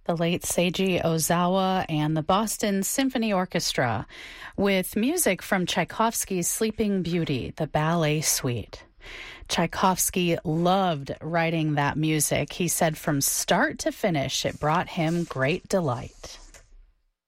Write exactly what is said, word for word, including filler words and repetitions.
the late Seiji Ozawa and the Boston Symphony Orchestra, with music from Tchaikovsky's Sleeping Beauty, the ballet suite. Tchaikovsky loved writing that music. He said from start to finish, it brought him great delight.